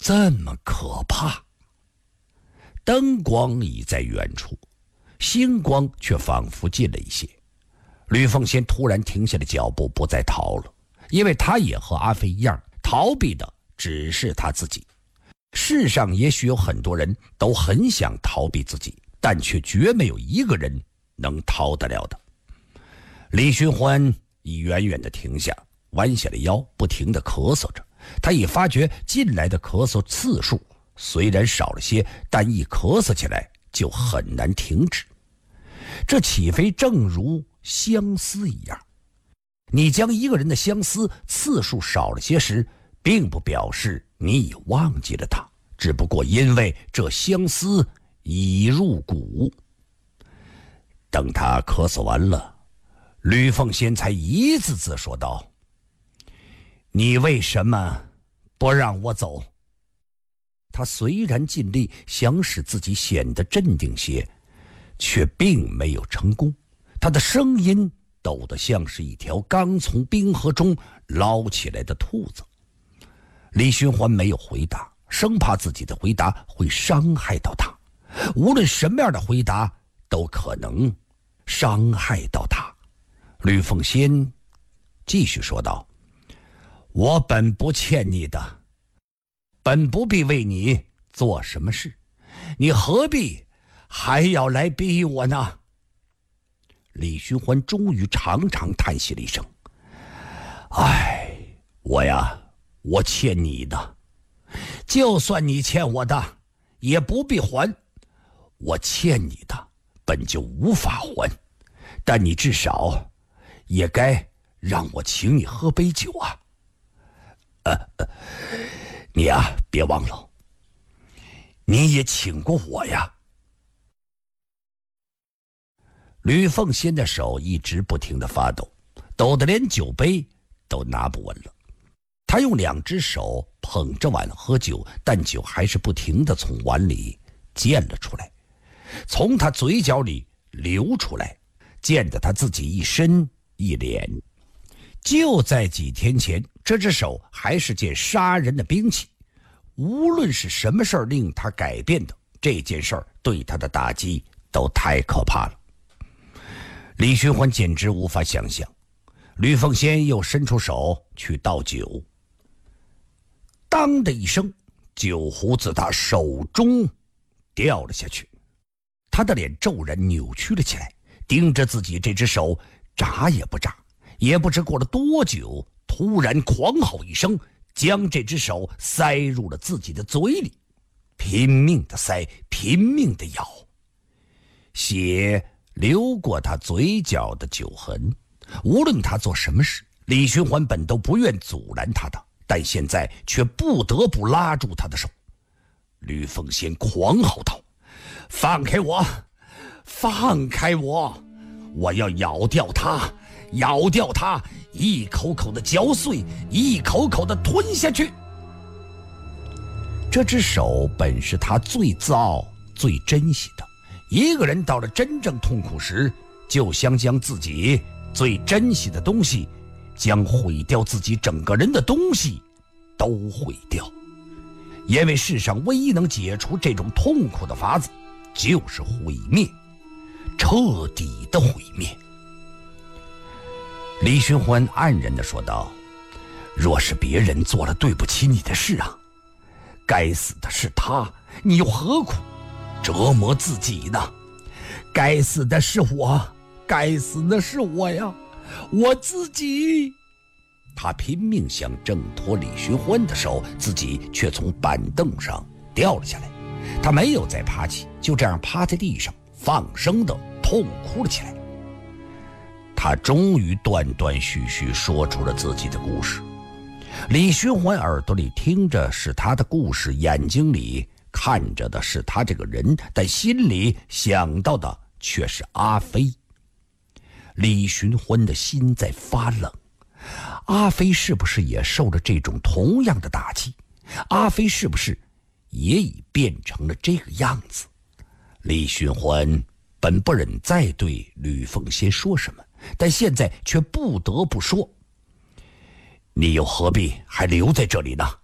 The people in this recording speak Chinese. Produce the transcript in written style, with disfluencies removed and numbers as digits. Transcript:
这么可怕。灯光已在远处，星光却仿佛近了一些。吕凤仙突然停下了脚步，不再逃了，因为他也和阿飞一样，逃避的只是他自己。世上也许有很多人都很想逃避自己，但却绝没有一个人能逃得了的。李寻欢已远远地停下，弯下了腰，不停地咳嗽着。他已发觉近来的咳嗽次数虽然少了些，但一咳嗽起来就很难停止。这岂非正如相思一样？你将一个人的相思次数少了些时，并不表示你已忘记了他，只不过因为这相思已入骨。等他咳嗽完了，吕凤仙才一字字说道：你为什么不让我走？他虽然尽力想使自己显得镇定些，却并没有成功。他的声音抖得像是一条刚从冰河中捞起来的兔子。李寻欢没有回答，生怕自己的回答会伤害到他。无论什么样的回答都可能伤害到他。吕凤仙继续说道：我本不欠你的，本不必为你做什么事，你何必还要来逼我呢？李寻欢终于长长叹息了一声：哎，我欠你的，就算你欠我的也不必还。我欠你的本就无法还，但你至少也该让我请你喝杯酒啊。你呀，别忘了，你也请过我呀。吕凤仙的手一直不停地发抖，抖得连酒杯都拿不稳了。他用两只手捧着碗喝酒，但酒还是不停地从碗里溅了出来，从他嘴角里流出来，溅得他自己一身一脸。就在几天前，这只手还是件杀人的兵器。无论是什么事儿令他改变的，这件事儿对他的打击都太可怕了。李寻欢简直无法想象。吕凤仙又伸出手去倒酒，当的一声，酒壶自他手中掉了下去。他的脸骤然扭曲了起来，盯着自己这只手，眨也不眨。也不知过了多久，突然狂吼一声，将这只手塞入了自己的嘴里，拼命的塞，拼命的咬。血流过他嘴角的酒痕。无论他做什么事，李寻欢本都不愿阻拦他的，但现在却不得不拉住他的手。吕凤仙狂吼道：放开我，放开我，我要咬掉他，咬掉它，一口口的嚼碎，一口口的吞下去。这只手本是他最糟最珍惜的，一个人到了真正痛苦时，就想将自己最珍惜的东西，将毁掉自己整个人的东西都毁掉。因为世上唯一能解除这种痛苦的法子，就是毁灭，彻底的毁灭。李寻欢黯然地说道：若是别人做了对不起你的事啊，该死的是他，你又何苦折磨自己呢？该死的是我，该死的是我呀，我自己。他拼命想挣脱李寻欢的手，自己却从板凳上掉了下来。他没有再爬起，就这样趴在地上，放声地痛哭了起来。他终于断断续续说出了自己的故事。李寻欢耳朵里听着是他的故事，眼睛里看着的是他这个人，但心里想到的却是阿飞。李寻欢的心在发冷，阿飞是不是也受了这种同样的打击？阿飞是不是也已变成了这个样子？李寻欢本不忍再对吕凤仙说什么，但现在却不得不说：你又何必还留在这里呢？